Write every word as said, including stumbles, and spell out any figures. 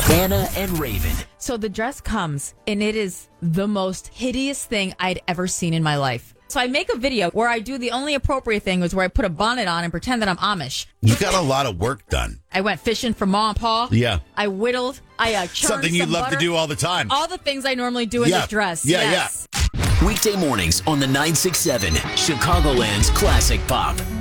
Anna and Raven. So the dress comes, and it is the most hideous thing I'd ever seen in my life. So I make a video where I do the only appropriate thing was where I put a bonnet on and pretend that I'm Amish. You got a lot of work done. I went fishing for Ma and Pa. Yeah. I whittled. I uh, churned Something you some love butter. to do all the time. All the things I normally do in Yeah. this dress. Yeah, yes. Weekday mornings on the nine six seven, Chicagoland's Classic Pop.